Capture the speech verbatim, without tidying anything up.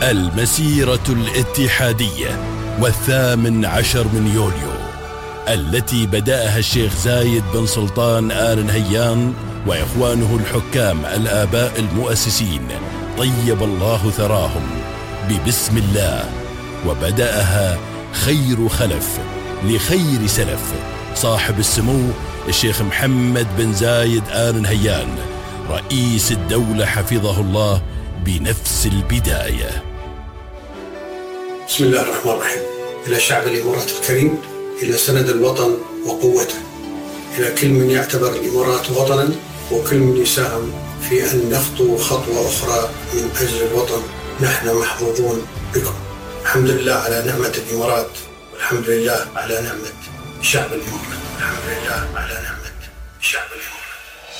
المسيرة الاتحادية والثامن عشر من يوليو، التي بدأها الشيخ زايد بن سلطان آل نهيان وإخوانه الحكام الآباء المؤسسين طيب الله ثراهم ببسم الله، وبدأها خير خلف لخير سلف صاحب السمو الشيخ محمد بن زايد آل نهيان رئيس الدولة حفظه الله بنفس البداية. بسم الله الرحمن الرحيم. إلى شعب الإمارات الكريم، إلى سند الوطن وقوته، إلى كل من يعتبر الإمارات وطنا، وكل من يساهم في أن نخطو خطوة أخرى من أجل الوطن، نحن محظوظون بكم. الحمد لله على نعمة الإمارات، والحمد لله على نعمة شعب الإمارات، الحمد لله على نعمة شعب الإمارات.